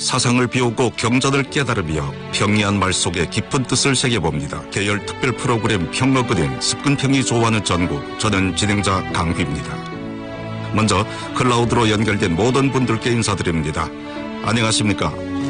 사상을 비우고 경전을 깨달으며 평이한 말 속에 깊은 뜻을 새겨봅니다. 계열 특별 프로그램 평로그림 습근평이 좋아하는 전국, 저는 진행자 강휘입니다. 먼저 클라우드로 연결된 모든 분들께 인사드립니다. 안녕하십니까?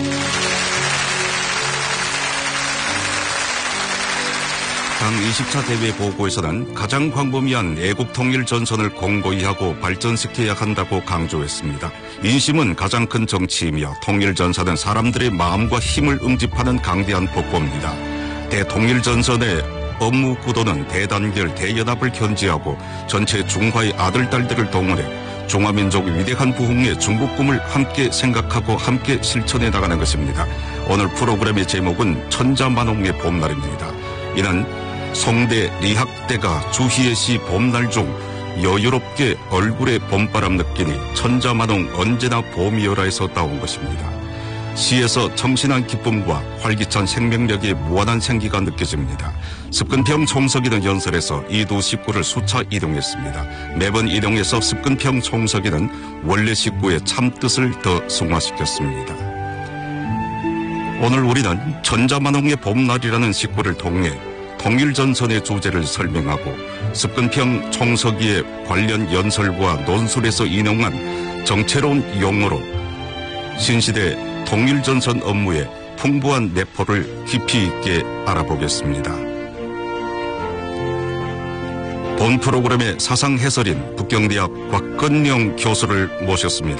당 20차 대회 보고에서는 가장 광범위한 애국통일전선을 공고히 하고 발전시켜야 한다고 강조했습니다. 인심은 가장 큰 정치이며 통일전선은 사람들의 마음과 힘을 응집하는 강대한 복보입니다. 대통일전선의 업무 구도는 대단결, 대연합을 견지하고 전체 중화의 아들, 딸들을 동원해 중화민족 위대한 부흥의 중국꿈을 함께 생각하고 함께 실천해 나가는 것입니다. 오늘 프로그램의 제목은 천자만홍의 봄날입니다. 이는 송대 리학대가 주희의 시 봄날 중 여유롭게 얼굴에 봄바람 느끼니 천자만홍 언제나 봄이여라에서 따온 것입니다. 시에서 청신한 기쁨과 활기찬 생명력의 무한한 생기가 느껴집니다. 습근평 총석이는 연설에서 이 두 식구를 수차 이동했습니다. 매번 이동해서 습근평 총석이는 원래 식구의 참뜻을 더 승화시켰습니다. 오늘 우리는 천자만홍의 봄날이라는 식구를 통해 통일전선의 주제를 설명하고 습근평 총서기의 관련 연설과 논술에서 인용한 정체로운 용어로 신시대 통일전선 업무의 풍부한 내포를 깊이 있게 알아보겠습니다. 본 프로그램의 사상 해설인 북경대학 곽건명 교수를 모셨습니다.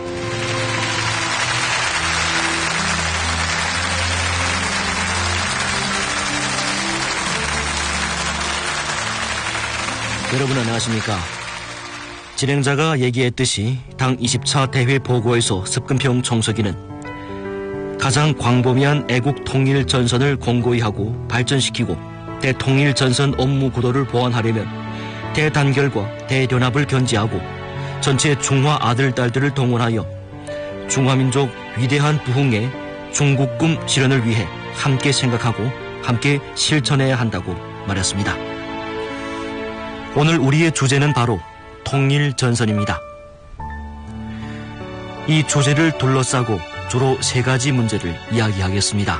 여러분 안녕하십니까? 진행자가 얘기했듯이 당 20차 대회 보고에서 습근평 총서기는 가장 광범위한 애국 통일 전선을 공고히 하고 발전시키고 대통일 전선 업무 구도를 보완하려면 대단결과 대연합을 견지하고 전체 중화 아들, 딸들을 동원하여 중화민족 위대한 부흥의 중국꿈 실현을 위해 함께 생각하고 함께 실천해야 한다고 말했습니다. 오늘 우리의 주제는 바로 통일전선입니다. 이 주제를 둘러싸고 주로 세 가지 문제를 이야기하겠습니다.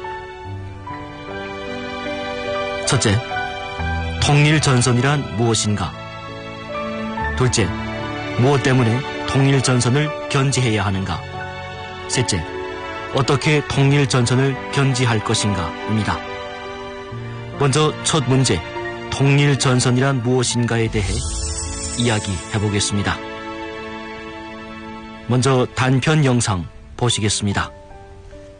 첫째, 통일전선이란 무엇인가? 둘째, 무엇 때문에 통일전선을 견지해야 하는가? 셋째, 어떻게 통일전선을 견지할 것인가입니다. 먼저 첫 문제, 통일전선이란 무엇인가에 대해 이야기해보겠습니다. 먼저 단편 영상 보시겠습니다.